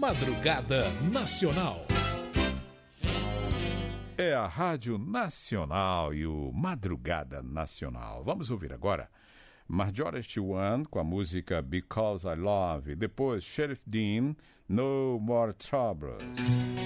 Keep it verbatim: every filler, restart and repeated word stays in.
Madrugada Nacional. É a Rádio Nacional e o Madrugada Nacional. Vamos ouvir agora Majority One com a música Because I Love. Depois Sheriff Dean, No More Troubles.